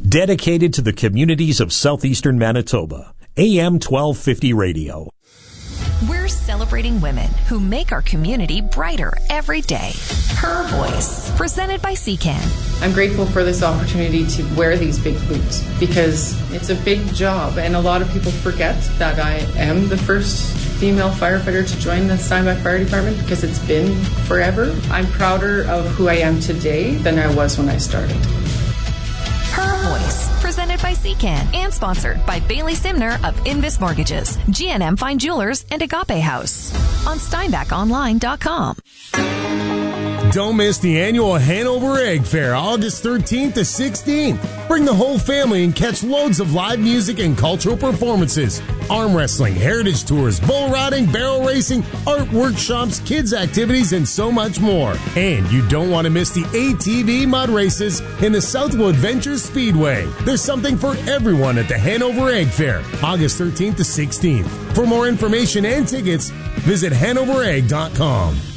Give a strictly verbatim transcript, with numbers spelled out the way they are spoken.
Dedicated to the communities of southeastern Manitoba. A M twelve fifty Radio. We're celebrating women who make our community brighter every day. Her Voice, presented by C C A N. I'm grateful for this opportunity to wear these big boots because it's a big job, and a lot of people forget that I am the first female firefighter to join the Steinbach Fire Department because it's been forever. I'm prouder of who I am today than I was when I started. Her Voice, presented by C C A N and sponsored by Bailey Simner of Invis Mortgages, G and M Fine Jewelers, and Agape House on Steinbach Online dot com. Don't miss the annual Hanover Egg Fair, August thirteenth to sixteenth. Bring the whole family and catch loads of live music and cultural performances. Arm wrestling, heritage tours, bull riding, barrel racing, art workshops, kids activities, and so much more. And you don't want to miss the A T V mud races in the Southwood Ventures Speedway. There's something for everyone at the Hanover Egg Fair, August thirteenth to sixteenth. For more information and tickets, visit Hanover Egg dot com.